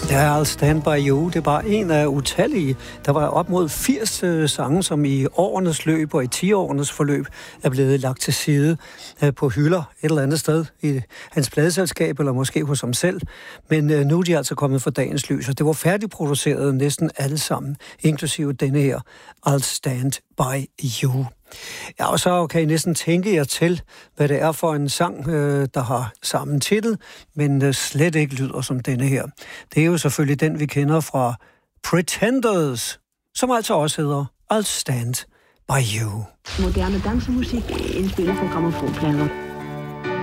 Ja, I'll Stand By You, det er bare en af utallige. Der var op mod 80 sange, som i årenes løb og i 10-årenes forløb er blevet lagt til side på hylder et eller andet sted i hans pladeselskab, eller måske hos ham selv. Men nu er de altså kommet for dagens lys, og det var færdigproduceret næsten alle sammen, inklusive denne her, I'll Stand By You. Ja, og så kan I næsten tænke jer til, hvad det er for en sang, der har samme titel, men slet ikke lyder som denne her. Det er jo selvfølgelig den, vi kender fra Pretenders, som altså også hedder I'll Stand By You. Moderne dansemusik indspillet på grammofonplader.